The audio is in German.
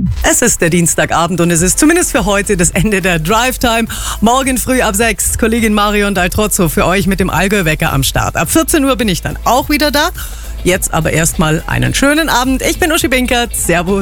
Es ist der Dienstagabend und es ist zumindest für heute das Ende der Drive-Time. Morgen früh ab 6, Kollegin Marion Daltrozzo für euch mit dem Allgäu-Wecker am Start. Ab 14 Uhr bin ich dann auch wieder da. Jetzt aber erstmal einen schönen Abend. Ich bin Uschi Binkert. Servus.